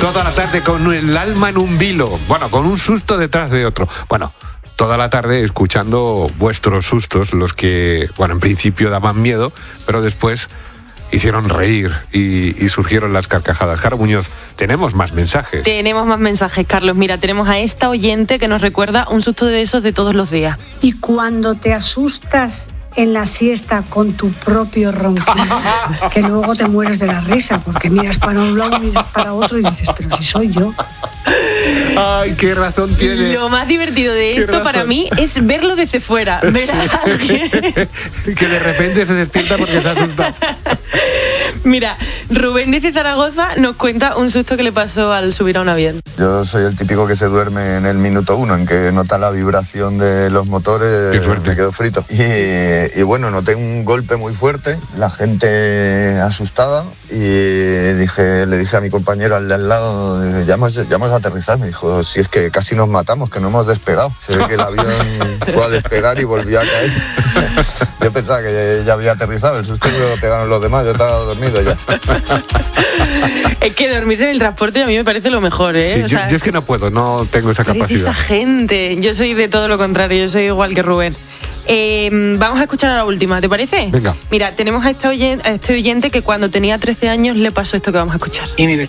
Toda la tarde con el alma en un vilo. Bueno, con un susto detrás de otro. Bueno, toda la tarde escuchando vuestros sustos, los que, bueno, en principio daban miedo, pero después hicieron reír y surgieron las carcajadas. Caro Muñoz, tenemos más mensajes. Tenemos más mensajes, Carlos. Mira, tenemos a esta oyente que nos recuerda un susto de esos de todos los días. Y cuando te asustas en la siesta con tu propio ronquido, que luego te mueres de la risa, porque miras para un lado y miras para otro y dices, pero si soy yo. Ay, qué razón tiene. Lo más divertido de esto para mí es verlo desde fuera. Ver a alguien que de repente se despierta porque se asusta. Mira, Rubén desde Zaragoza nos cuenta un susto que le pasó al subir a un avión. Yo soy el típico que se duerme en el minuto 1, en que nota la vibración de los motores. Qué suerte. Me quedo frito. Y bueno, noté un golpe muy fuerte, la gente asustada, y le dije a mi compañero, al de al lado, ya hemos aterrizado. Me dijo, si es que casi nos matamos, que no hemos despegado. Se ve que el avión fue a despegar y volvió a caer. Yo pensaba que ya había aterrizado, el susto me lo pegaron los demás, yo estaba dormido ya. Es que dormirse en el transporte a mí me parece lo mejor, ¿eh? Sí, o sea, yo es que no puedo, no tengo esa capacidad. Esa gente, yo soy de todo lo contrario, yo soy igual que Rubén. Vamos a escuchar a la última, ¿te parece? Venga. Mira, tenemos a este oyente que cuando tenía 13 años le pasó esto que vamos a escuchar. Y mi